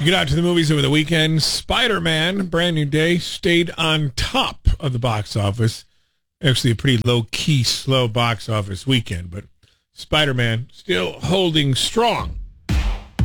You get out to the movies over the weekend. Spider-Man, brand new day, stayed on top of the box office. Actually, a pretty low-key, slow box office weekend, but Spider-Man still holding strong.